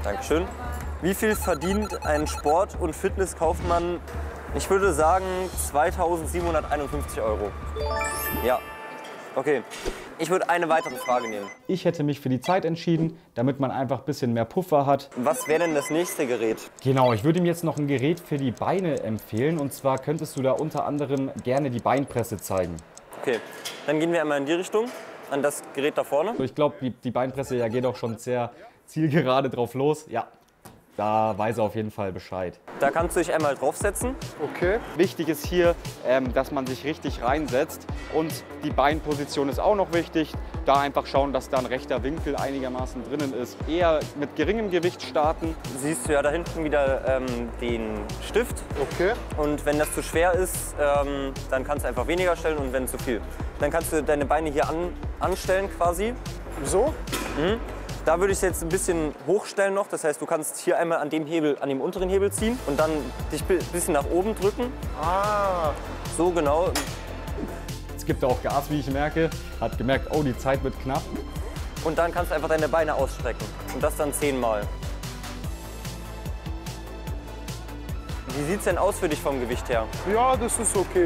Dankeschön. Wie viel verdient ein Sport- und Fitnesskaufmann? Ich würde sagen 2.751 Euro. Ja. Okay. Ich würde eine weitere Frage nehmen. Ich hätte mich für die Zeit entschieden, damit man einfach ein bisschen mehr Puffer hat. Was wäre denn das nächste Gerät? Genau, ich würde ihm jetzt noch ein Gerät für die Beine empfehlen. Und zwar könntest du da unter anderem gerne die Beinpresse zeigen. Okay, dann gehen wir einmal in die Richtung, an das Gerät da vorne. Ich glaube, die Beinpresse ja, geht auch schon sehr zielgerade drauf los. Ja, da weiß er auf jeden Fall Bescheid. Da kannst du dich einmal draufsetzen. Okay. Wichtig ist hier, dass man sich richtig reinsetzt. Und die Beinposition ist auch noch wichtig. Da einfach schauen, dass da ein rechter Winkel einigermaßen drinnen ist. Eher mit geringem Gewicht starten. Siehst du ja da hinten wieder den Stift. Okay. Und wenn das zu schwer ist, dann kannst du einfach weniger stellen und wenn zu viel. Dann kannst du deine Beine hier anstellen quasi. So? Da würde ich es jetzt ein bisschen hochstellen noch. Das heißt, du kannst hier einmal an dem Hebel, an dem unteren Hebel ziehen und dann dich ein bisschen nach oben drücken. Ah. So genau. Es gibt auch Gas, wie ich merke. Hat gemerkt, oh, die Zeit wird knapp. Und dann kannst du einfach deine Beine ausstrecken. Und das dann 10-mal. Wie sieht es denn aus für dich vom Gewicht her? Ja, das ist okay.